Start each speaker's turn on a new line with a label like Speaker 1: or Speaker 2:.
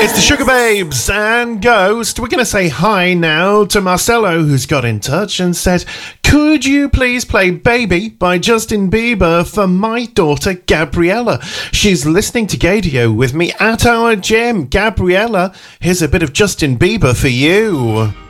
Speaker 1: It's the Sugar Babes and Ghost. We're going to say hi now to Marcelo, who's got in touch and said, could you please play Baby by Justin Bieber for my daughter Gabriella? She's listening to Gadio with me at our gym. Gabriella, here's a bit of Justin Bieber for you.